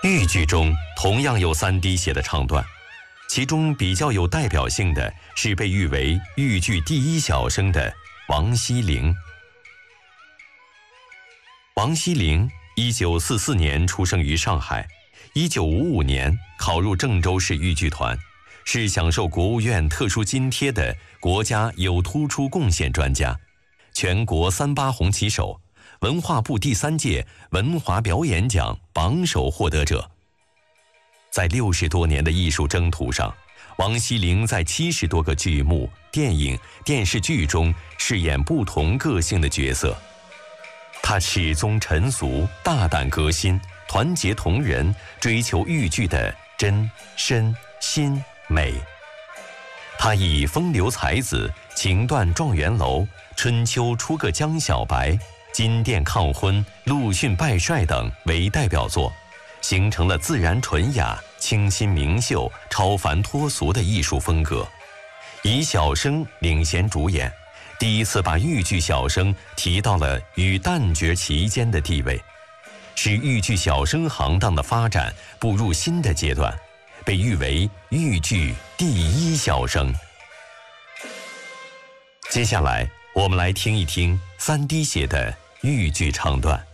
豫剧中同样有3滴血的唱段，其中比较有代表性的是被誉为豫剧第一小生的王希龄。王希龄1944年出生于上海，1955年考入郑州市豫剧团，是享受国务院特殊津贴的国家有突出贡献专家，全国38红旗手，文化部第3届文华表演奖榜首获得者。在60多年的艺术征途上，王希龄在70多个剧目、电影、电视剧中饰演不同个性的角色。他始终沉俗，大胆革新，团结同仁，追求豫剧的真、深、新、美。他以风流才子、情断状元楼、春秋出个江小白、金殿抗婚、陆逊拜帅等为代表作，形成了自然纯雅、清新明秀、超凡脱俗的艺术风格。以小生领衔主演，第一次把豫剧小生提到了与旦角齐肩的地位，使豫剧小生行当的发展步入新的阶段，被誉为豫剧第一小生。接下来我们来听一听3滴血的豫剧唱段。